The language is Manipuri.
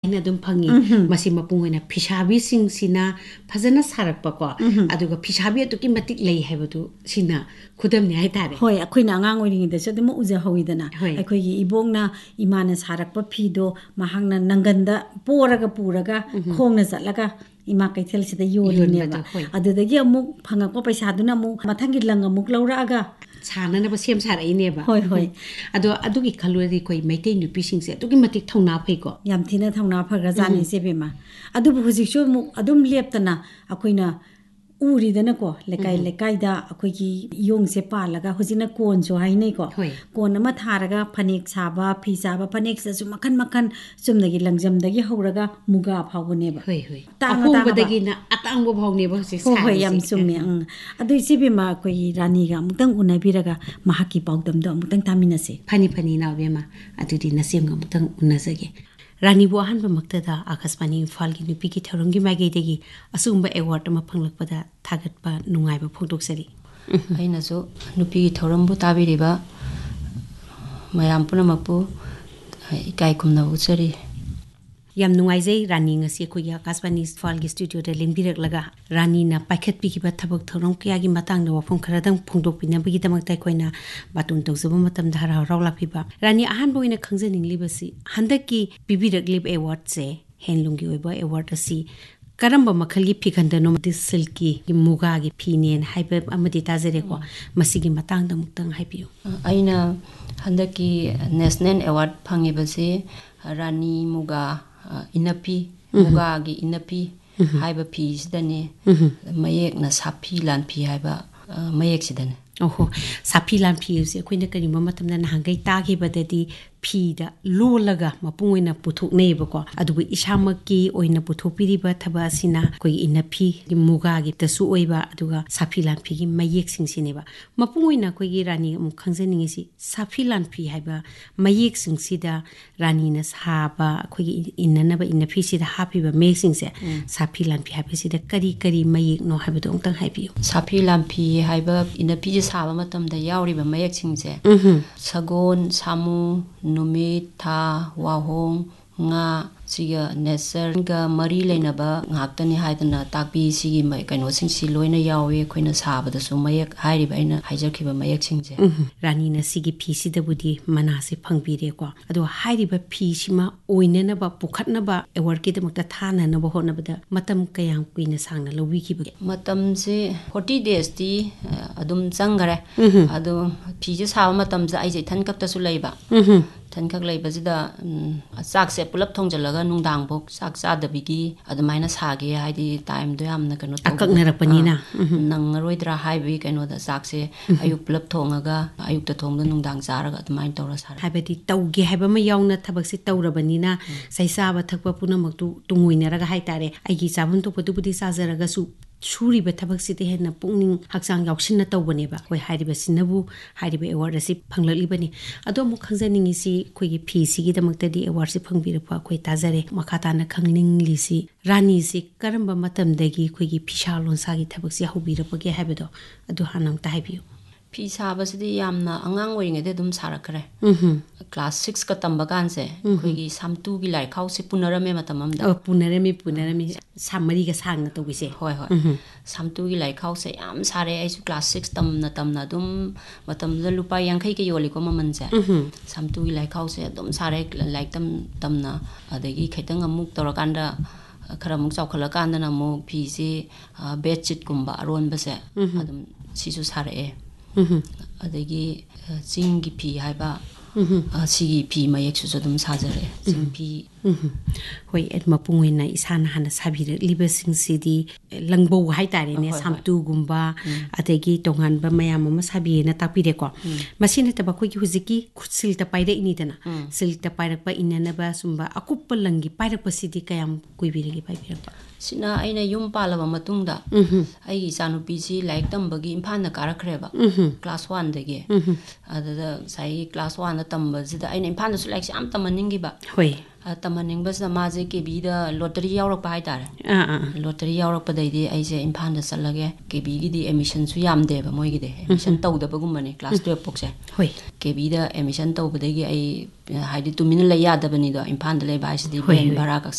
ꯑꯗꯨꯝ ꯐꯪꯉꯤ ꯃꯁꯤ ꯃꯄꯨꯡ ꯑꯣꯏꯅ ꯐꯤꯁꯥꯕꯤꯁꯤꯡꯁꯤꯅ ꯐꯖꯅ ꯁꯥꯔꯛꯄꯀꯣ ꯑꯗꯨꯒ ꯐꯤꯁꯥꯕꯤ ꯑꯗꯨꯛꯀꯤ ꯃꯇꯤꯛ ꯂꯩ ꯍꯥꯏꯕꯗꯨ ꯁꯤꯅ ꯈꯨꯗꯝꯅꯤ ꯍꯥꯏꯇꯥꯔꯦ ꯍꯣꯏ ꯑꯩꯈꯣꯏꯅ ꯑꯉꯥꯡ ꯑꯣꯏꯔꯤꯉꯩꯗꯁꯨ ꯑꯗꯨꯝ ꯎꯖꯍꯧꯏꯗꯅ ꯑꯩꯈꯣꯏꯒꯤ ꯏꯕꯣꯛꯅ ꯏꯃꯥꯅ ꯁꯥꯔꯛꯄ ꯐꯤꯗꯣ ꯃꯍꯥꯛꯅ ꯅꯪꯒꯟꯗ ꯄꯣꯔꯒ ꯄꯨꯔꯒ ꯈꯣꯡꯅ ꯆꯠꯂꯒ ꯏꯃꯥ ꯀꯩꯊꯦꯜꯁꯤꯗ ꯌꯣꯜꯂꯤꯅꯦꯕ ꯑꯗꯨꯗꯒꯤ ꯑꯃꯨꯛ ꯐꯪꯉꯛꯄ ꯄꯩꯁꯥꯗꯨꯅ ꯑꯃꯨꯛ ꯃꯊꯪꯒꯤ ꯂꯪ ꯑꯃꯨꯛ ꯂꯧꯔꯛꯑꯒ ꯁꯥꯅꯅꯕ ꯁꯦꯝ ꯁꯥꯔꯛꯏꯅꯦꯕ ꯍꯣꯏ ꯍꯣꯏ ꯑꯗꯣ ꯑꯗꯨꯒꯤ ꯈꯜꯂꯨꯔꯗꯤ ꯑꯩꯈꯣꯏ ꯃꯩꯇꯩ ꯅꯨꯄꯤꯁꯤꯡꯁꯦ ꯑꯗꯨꯛꯀꯤ ꯃꯇꯤꯛ ꯊꯧꯅꯥ ꯐꯩꯀꯣ ꯌꯥꯝ ꯊꯤꯅ ꯊꯧꯅꯥ ꯐꯈ꯭ꯔꯖꯥꯠꯅꯤ ꯏꯆꯦꯕꯦꯝꯃ ꯑꯗꯨꯕꯨ ꯍꯧꯖꯤꯛꯁꯨ ꯑꯃꯨꯛ ꯑꯗꯨꯝ ꯂꯦꯞꯇꯅ ꯑꯩꯈꯣꯏꯅ ꯎꯔꯤꯗꯅꯀꯣ ꯂꯩꯀꯥꯏ ꯂꯩꯀꯥꯏꯗ ꯑꯩꯈꯣꯏꯒꯤ ꯏꯌꯣꯡꯁꯦ ꯄꯥꯜꯂꯒ ꯍꯧꯖꯤꯛꯅ ꯀꯣꯟꯁꯨ ꯍꯥꯏꯅꯩꯀꯣ ꯀꯣꯟ ꯑꯃ ꯊꯥꯔꯒ ꯐꯅꯦꯛ ꯁꯥꯕ ꯐꯤ ꯁꯥꯕ ꯐꯅꯦꯛꯁꯤꯗꯁꯨ ꯃꯈꯟ ꯃꯈꯟ ꯆꯨꯝꯅꯒꯤ ꯂꯪꯖꯝꯗꯒꯤ ꯍꯧꯔꯒ ꯃꯨꯒꯥ ꯐꯥꯎꯕꯅꯦꯕ ꯑꯍꯣꯡꯕꯗꯒꯤꯅ ꯑꯇꯥꯡꯕ ꯐꯥꯎꯅꯦꯕ ꯍꯧꯖꯤꯛ ꯁꯥꯔꯤꯁꯦ ꯍꯣꯏ ꯌꯥꯝ ꯆꯨꯝꯃꯦ ꯑꯗꯨ ꯏꯆꯦꯕꯦꯝꯃ ꯑꯩꯈꯣꯏꯒꯤ ꯔꯥꯅꯤꯒ ꯑꯃꯨꯛꯇꯪ ꯎꯅꯕꯤꯔꯒ ꯃꯍꯥꯛꯀꯤ ꯄꯥꯎꯗꯝꯗꯣ ꯑꯃꯨꯛꯇꯪ ꯇꯥꯃꯤꯟꯅꯁꯦ ꯐꯅꯤ ꯐꯅꯤ ꯏꯅꯥꯎꯕꯦꯝꯃ ꯑꯗꯨꯗꯤ ꯅꯆꯦꯝꯒ ꯑꯃꯨꯛꯇꯪ ꯎꯅꯖꯒꯦ ꯔꯥꯅꯤꯕꯨ ꯑꯍꯥꯟꯕꯃꯛꯇꯗ ꯑꯀꯥꯁꯕꯥꯅꯤ ꯏꯝꯐꯥꯜꯒꯤ ꯅꯨꯄꯤꯒꯤ ꯊꯧꯔꯝꯒꯤ ꯃꯥꯏꯀꯩꯗꯒꯤ ꯑꯁꯤꯒꯨꯝꯕ ꯑꯦꯋꯥꯔꯗ ꯑꯃ ꯐꯪꯂꯛꯄꯗ ꯊꯥꯒꯠꯄ ꯅꯨꯡꯉꯥꯏꯕ ꯐꯣꯡꯗꯣꯛꯆꯔꯤ ꯑꯩꯅꯁꯨ ꯅꯨꯄꯤꯒꯤ ꯊꯧꯔꯝꯕꯨ ꯇꯥꯕꯤꯔꯤꯕ ꯃꯌꯥꯝ ꯄꯨꯝꯅꯃꯛꯄꯨ ꯏꯀꯥꯏ ꯈꯨꯝꯅꯕ ꯎꯠꯆꯔꯤ ꯌꯥꯝ ꯅꯨꯡꯉꯥꯏꯖꯩ ꯔꯥꯅꯤ ꯉꯁꯤ ꯑꯩꯈꯣꯏꯒꯤ ꯑꯀꯥꯁꯕꯥꯅꯤ ꯏꯝꯐꯥꯜꯒꯤ ꯁ꯭ꯇꯨꯗꯤꯑꯣꯗ ꯂꯦꯡꯕꯤꯔꯛꯂꯒ ꯔꯥꯅꯤꯅ ꯄꯥꯏꯈꯠꯄꯤꯈꯤꯕ ꯊꯕꯛ ꯊꯧꯔꯝ ꯀꯌꯥꯒꯤ ꯃꯇꯥꯡꯗ ꯋꯥꯐꯝ ꯈꯔꯗꯪ ꯐꯣꯡꯗꯣꯛꯄꯤꯅꯕꯒꯤꯗꯃꯛꯇ ꯑꯩꯈꯣꯏꯅ ꯕꯥꯇꯣꯟ ꯇꯧꯖꯕ ꯃꯇꯝꯗ ꯍꯔꯥꯎ ꯍꯔꯥꯎ ꯂꯥꯛꯄꯤꯕ ꯔꯥꯅꯤ ꯑꯍꯥꯟꯕ ꯑꯣꯏꯅ ꯈꯪꯖꯅꯤꯡꯂꯤꯕꯁꯤ ꯍꯟꯗꯛꯀꯤ ꯄꯤꯕꯤꯔꯛꯂꯤꯕ ꯑꯦꯋꯥꯔꯗꯁꯦ ꯍꯦꯟꯂꯨꯝꯒꯤ ꯑꯣꯏꯕ ꯑꯦꯋꯥꯔꯗ ꯑꯁꯤ ꯀꯔꯝꯕ ꯃꯈꯜꯒꯤ ꯐꯤꯈꯟꯗꯅꯣ ꯁꯤꯜꯛꯀꯤ ꯃꯨꯒꯥꯒꯤ ꯐꯤꯅꯦꯅ ꯍꯥꯏꯕ ꯑꯃꯗꯤ ꯇꯥꯖꯔꯦꯀꯣ ꯃꯁꯤꯒꯤ ꯃꯇꯥꯡꯗ ꯑꯃꯨꯛꯇꯪ ꯍꯥꯏꯕꯤꯌꯨ ꯑꯩꯅ ꯍꯟꯗꯛꯀꯤ ꯅꯦꯁꯅꯦꯜ ꯑꯦꯋꯥꯔꯗ ꯐꯪꯉꯤꯕꯁꯤ ꯔꯥꯅꯤ ꯃꯨꯒꯥ ꯏꯅꯐꯤ ꯃꯨꯒꯥꯒꯤ ꯏꯅꯐꯤ ꯍꯥꯏꯕ ꯐꯤꯁꯤꯗꯅꯤ ꯃꯌꯦꯛꯅ ꯁꯥꯐꯤ ꯂꯥꯟꯐꯤ ꯍꯥꯏꯕ ꯃꯌꯦꯛꯁꯤꯗꯅꯤ ꯑꯣꯍꯣ ꯁꯥꯐꯤ ꯂꯥꯟꯐꯤ ꯍꯥꯏꯕꯁꯤ ꯑꯩꯈꯣꯏꯅ ꯀꯔꯤꯒꯨꯝꯕ ꯃꯇꯝꯗ ꯅꯍꯥꯟꯈꯩ ꯇꯥꯈꯤꯕꯗꯗꯤ ꯐꯤꯗ ꯂꯣꯜꯂꯒ ꯃꯄꯨꯡ ꯑꯣꯏꯅ ꯄꯨꯊꯣꯛꯅꯩꯌꯦꯕꯀꯣ ꯑꯗꯨꯕꯨ ꯏꯁꯥꯃꯛꯀꯤ ꯑꯣꯏꯅ ꯄꯨꯊꯣꯛꯄꯤꯔꯤꯕ ꯊꯕꯛ ꯑꯁꯤꯅ ꯑꯩꯈꯣꯏꯒꯤ ꯏꯅꯐꯤ ꯃꯨꯒꯥꯒꯤꯗꯁꯨ ꯑꯣꯏꯕ ꯑꯗꯨꯒ ꯁꯥꯐꯤ ꯂꯥꯟꯐꯤꯒꯤ ꯃꯌꯦꯛꯁꯤꯡꯁꯤꯅꯦꯕ ꯃꯄꯨꯡ ꯑꯣꯏꯅ ꯑꯩꯈꯣꯏꯒꯤ ꯔꯥꯅꯤ ꯑꯃꯨꯛ ꯈꯪꯖꯅꯤꯡꯉꯤꯁꯤ ꯁꯥꯐꯤ ꯂꯥꯟꯐꯤ ꯍꯥꯏꯕ ꯃꯌꯦꯛꯁꯤꯡꯁꯤꯗ ꯔꯥꯅꯤꯅ ꯁꯥꯕ ꯑꯩꯈꯣꯏꯒꯤ ꯏꯟꯅꯅꯕ ꯏꯅꯐꯤꯁꯤꯗ ꯍꯥꯞꯄꯤꯕ ꯃꯌꯦꯛꯁꯤꯡꯁꯦ ꯁꯥꯐꯤ ꯂꯥꯟꯐꯤ ꯍꯥꯏꯕꯁꯤꯗ ꯀꯔꯤ ꯀꯔꯤ ꯃꯌꯦꯛꯅꯣ ꯍꯥꯏꯕꯗꯣ ꯑꯃꯨꯛꯇꯪ ꯍꯥꯏꯕꯤꯌꯨ ꯁꯥꯐꯤ ꯂꯥꯟꯐꯤ ꯍꯥꯏꯕ ꯏꯅꯐꯤꯁꯦ ꯁꯥꯕ ꯃꯇꯝꯗ ꯌꯥꯎꯔꯤꯕ ꯃꯌꯦꯛꯁꯤꯡꯁꯦ ꯁꯒꯣꯜ ꯁꯥꯃꯨ ꯅꯨꯃꯤꯠ ꯊꯥ ꯋꯥꯍꯣꯡ ꯉꯥ ꯁꯤꯒ ꯅꯦꯆꯔꯒ ꯃꯔꯤ ꯂꯩꯅꯕ ꯉꯥꯛꯇꯅꯤ ꯍꯥꯏꯗꯅ ꯇꯥꯛꯄꯤ ꯁꯤꯒꯤ ꯀꯩꯅꯣꯁꯤꯡꯁꯤ ꯂꯣꯏꯅ ꯌꯥꯎꯋꯤ ꯑꯩꯈꯣꯏꯅ ꯁꯥꯕꯗꯁꯨ ꯃꯌꯦꯛ ꯍꯥꯏꯔꯤꯕ ꯑꯩꯅ ꯍꯥꯏꯖꯈꯤꯕ ꯃꯌꯦꯛꯁꯤꯡꯁꯦ ꯔꯥꯅꯤꯅ ꯁꯤꯒꯤ ꯐꯤꯁꯤꯗꯕꯨꯗꯤ ꯃꯅꯥꯁꯦ ꯐꯪꯕꯤꯔꯦꯀꯣ ꯑꯗꯣ ꯍꯥꯏꯔꯤꯕ ꯐꯤꯁꯤꯃ ꯑꯣꯏꯅꯅꯕ ꯄꯨꯈꯠꯅꯕ ꯑꯦꯋꯥꯔꯗꯀꯤꯗꯃꯛꯇ ꯊꯥꯅꯅꯕ ꯍꯣꯠꯅꯕꯗ ꯃꯇꯝ ꯀꯌꯥꯝ ꯀꯨꯏꯅ ꯁꯥꯡꯅ ꯂꯧꯕꯤꯈꯤꯕꯒꯦ ꯃꯇꯝꯁꯦ 40 daysꯇꯤ ꯑꯗꯨꯝ ꯆꯪꯈꯔꯦ ꯑꯗꯣ ꯐꯤꯁꯦ ꯁꯥꯕ ꯃꯇꯝꯁꯦ ꯑꯩꯁꯦ ꯏꯊꯟ ꯈꯛꯇꯁꯨ ꯂꯩꯕ ꯏꯊꯟꯈꯛ ꯂꯩꯕꯁꯤꯗ ꯆꯥꯛꯁꯦ ꯄꯨꯂꯞ ꯊꯣꯡꯖꯤꯜꯂꯒ ꯅꯨꯡꯗꯥꯡꯐꯥꯎ ꯆꯥꯛ ꯆꯥꯗꯕꯤꯒꯤ ꯑꯗꯨꯃꯥꯏꯅ ꯁꯥꯒꯦ ꯍꯥꯏꯗꯤ ꯇꯥꯏꯝꯗꯣ ꯌꯥꯝꯅ ꯀꯩꯅꯣ ꯑꯀꯛꯅꯔꯛꯄꯅꯤꯅ ꯅꯪꯉꯔꯣꯏꯗ꯭ꯔꯥ ꯍꯥꯏꯕꯒꯤ ꯀꯩꯅꯣꯗ ꯆꯥꯛꯁꯦ ꯑꯌꯨꯛ ꯄꯨꯂꯞ ꯊꯣꯡꯉꯒ ꯑꯌꯨꯛꯇ ꯊꯣꯡꯗ ꯅꯨꯡꯗꯥꯡ ꯆꯥꯔꯒ ꯑꯗꯨꯃꯥꯏꯅ ꯇꯧꯔ ꯁꯥꯔꯦ ꯍꯥꯏꯕꯗꯤ ꯇꯧꯒꯦ ꯍꯥꯏꯕ ꯑꯃ ꯌꯥꯎꯅ ꯊꯕꯛꯁꯦ ꯇꯧꯔꯕꯅꯤꯅ ꯆꯩ ꯆꯥꯕ ꯊꯛꯄ ꯄꯨꯝꯅꯃꯛꯇꯨ ꯇꯨꯡꯑꯣꯏꯅꯔꯒ ꯍꯥꯏꯇꯥꯔꯦ ꯑꯩꯒꯤ ꯆꯥꯐꯝ ꯊꯣꯛꯄꯗꯨꯕꯨꯗꯤ ꯆꯥꯖꯔꯒꯁꯨ ꯁꯨꯔꯤꯕ ꯊꯕꯛꯁꯤꯗ ꯍꯦꯟꯅ ꯄꯨꯛꯅꯤꯡ ꯍꯛꯆꯥꯡ ꯌꯥꯎꯁꯤꯟꯅ ꯇꯧꯕꯅꯦꯕ ꯑꯩꯈꯣꯏ ꯍꯥꯏꯔꯤꯕꯁꯤꯅꯕꯨ ꯍꯥꯏꯔꯤꯕ ꯑꯦꯋꯥꯔꯗ ꯑꯁꯤ ꯐꯪꯂꯛꯂꯤꯕꯅꯤ ꯑꯗꯣ ꯑꯃꯨꯛ ꯈꯪꯖꯅꯤꯡꯉꯤꯁꯤ ꯑꯩꯈꯣꯏꯒꯤ ꯐꯤꯁꯤꯒꯤꯗꯃꯛꯇꯗꯤ ꯑꯦꯋꯥꯔꯗꯁꯤ ꯐꯪꯕꯤꯔꯛꯄ ꯑꯩꯈꯣꯏ ꯇꯥꯖꯔꯦ ꯃꯈꯥ ꯇꯥꯅ ꯈꯪꯅꯤꯡꯂꯤꯁꯤ ꯔꯥꯅꯤꯁꯤ ꯀꯔꯝꯕ ꯃꯇꯝꯗꯒꯤ ꯑꯩꯈꯣꯏꯒꯤ ꯐꯤꯁꯥ ꯂꯣꯟꯁꯥꯒꯤ ꯊꯕꯛꯁꯤ ꯍꯧꯕꯤꯔꯛꯄꯒꯦ ꯍꯥꯏꯕꯗꯣ ꯑꯗꯨ ꯍꯥꯟꯅ ꯑꯃꯨꯛꯇ ꯍꯥꯏꯕꯤꯌꯨ ꯐꯤ ꯁꯥꯕꯁꯤꯗꯤ ꯌꯥꯝꯅ ꯑꯉꯥꯡ ꯑꯣꯏꯔꯤꯉꯩꯗ ꯑꯗꯨꯝ ꯁꯥꯔꯛꯈ꯭ꯔꯦ ꯀ꯭ꯂꯥꯁ 6ꯀ ꯇꯝꯕ ꯀꯥꯟꯁꯦ ꯑꯩꯈꯣꯏꯒꯤ ꯁꯥꯝꯇꯨꯒꯤ ꯂꯥꯏꯔꯤꯛꯈꯥꯎꯁꯦ ꯄꯨꯅꯔꯝꯃꯦ ꯃꯇꯝ ꯑꯃꯗ ꯄꯨꯅꯔꯝꯃꯤ ꯃꯔꯤꯒ ꯁꯥꯡꯅ ꯇꯧꯕꯤꯁꯦ ꯍꯣꯏ ꯍꯣꯏ ꯁꯥꯝꯇꯨꯒꯤ ꯂꯥꯏꯔꯤꯛꯈꯥꯎꯁꯦ ꯌꯥꯝ ꯁꯥꯔꯦ ꯑꯩꯁꯨ ꯀ꯭ꯂꯥꯁ 6 ꯇꯝꯅ ꯑꯗꯨꯝ ꯃꯇꯝꯗꯨꯗ ꯂꯨꯄꯥ 50ꯀ ꯌꯣꯜꯂꯤꯀꯣ ꯃꯃꯜꯁꯦ ꯁꯥꯝꯇꯨꯒꯤ ꯂꯥꯏꯔꯤꯛꯈꯥꯎꯁꯦ ꯑꯗꯨꯝ ꯁꯥꯔꯦ ꯂꯥꯏꯔꯤꯛ ꯇꯝꯅ ꯑꯗꯒꯤ ꯈꯤꯇꯪ ꯑꯃꯨꯛ ꯇꯧꯔꯀꯥꯟꯗ ꯈꯔ ꯑꯃꯨꯛ ꯆꯥꯎꯈꯠꯂꯀꯥꯟꯗꯅ ꯑꯃꯨꯛ ꯐꯤꯁꯤ ꯕꯦꯗꯁꯤꯠꯀꯨꯝꯕ ꯑꯔꯣꯟꯕꯁꯦ ꯑꯗꯨꯝ ꯁꯤꯁꯨ ꯁꯥꯔꯛꯑꯦ ꯑꯗꯒꯤ ꯆꯤꯡꯒꯤ ꯐꯤ ꯍꯥꯏꯕ ꯁꯤꯒꯤ ꯐꯤ ꯃꯌꯦꯛꯁꯤꯁꯨ ꯑꯗꯨꯝ ꯁꯥꯖꯔꯛꯑꯦ ꯆꯤꯡ ꯐꯤ ꯍꯣꯏ ꯃꯄꯨꯡ ꯑꯣꯏꯅ ꯏꯁꯥꯅ ꯍꯥꯟꯅ ꯁꯥꯕꯤꯔꯛꯂꯤꯕꯁꯤꯡꯁꯤꯗꯤ ꯂꯪꯕꯧ ꯍꯥꯏꯇꯥꯔꯦꯅꯦ ꯁꯥꯝꯇꯨꯒꯨꯝꯕ ꯑꯗꯒꯤ ꯇꯣꯉꯥꯟꯕ ꯃꯌꯥꯝ ꯑꯃ ꯁꯥꯕꯤꯌꯦꯅ ꯇꯥꯛꯄꯤꯔꯦꯀꯣ ꯃꯁꯤ ꯅꯠꯇꯕ ꯑꯩꯈꯣꯏꯒꯤ ꯍꯧꯖꯤꯛꯀꯤ ꯈꯨꯠꯁꯤꯜꯇ ꯄꯥꯏꯔꯛꯏꯅꯤꯗꯅ ꯁꯤꯜꯛꯇ ꯄꯥꯏꯔꯛꯄ ꯏꯟꯅꯅꯕ ꯁꯨꯝꯕ ꯑꯀꯨꯞꯄ ꯂꯪꯒꯤ ꯄꯥꯏꯔꯛꯄꯁꯤꯗꯤ ꯀꯌꯥꯝ ꯀꯨꯏꯕꯤꯔꯒꯦ ꯄꯥꯏꯕꯤꯔꯛꯄ ꯁꯤꯅ ꯑꯩꯅ ꯌꯨꯝ ꯄꯥꯜꯂꯕ ꯃꯇꯨꯡꯗ ꯑꯩꯒꯤ ꯏꯆꯥꯅꯨꯄꯤꯁꯤ ꯂꯥꯏꯔꯤꯛ ꯇꯝꯕꯒꯤ ꯏꯝꯐꯥꯜꯗ ꯀꯥꯔꯛꯈ꯭ꯔꯦꯕ ꯀ꯭ꯂꯥꯁ 1ꯗꯒꯤ ꯑꯗꯨꯗ ꯉꯁꯥꯏꯒꯤ ꯀ꯭ꯂꯥꯁ 1ꯗ ꯇꯝꯕꯁꯤꯗ ꯑꯩꯅ ꯏꯝꯐꯥꯜꯗꯁꯨ ꯂꯥꯏꯔꯤꯛꯁꯦ ꯌꯥꯝ ꯇꯝꯍꯟꯅꯤꯡꯈꯤꯕ ꯍꯣꯏ ꯇꯝꯍꯟꯅꯤꯡꯕꯁꯤꯗ ꯃꯥꯁꯦ ꯀꯦꯕꯤꯗ ꯂꯣꯇꯔꯤ ꯌꯥꯎꯔꯛꯄ ꯍꯥꯏꯇꯥꯔꯦ ꯂꯣꯇꯔꯤ ꯌꯥꯎꯔꯛꯄꯗꯩꯗꯤ ꯑꯩꯁꯦ ꯏꯝꯐꯥꯜꯗ ꯆꯠꯂꯒꯦ ꯀꯦꯕꯤꯒꯤꯗꯤ ꯑꯦꯗꯃꯤꯁꯟꯁꯨ ꯌꯥꯝꯗꯦꯕ ꯃꯣꯏꯒꯤꯗꯤ ꯑꯦꯗꯃꯤꯁꯟ ꯇꯧꯗꯕꯒꯨꯝꯕꯅꯤ ꯀ꯭ꯂꯥꯁ 12 ꯐꯥꯎꯁꯦ ꯍꯣꯏ ꯀꯦꯕꯤꯗ ꯑꯦꯗꯃꯤꯁꯟ ꯇꯧꯕꯗꯒꯤ ꯑꯩ ꯍꯥꯏꯗꯤ ꯇꯨꯃꯤꯟꯅ ꯂꯩ ꯌꯥꯗꯕꯅꯤꯗꯣ ꯏꯝꯐꯥꯜꯗ ꯂꯩꯕ ꯍꯥꯏꯁꯤꯗꯤ ꯚꯦꯟ ꯚꯔꯥ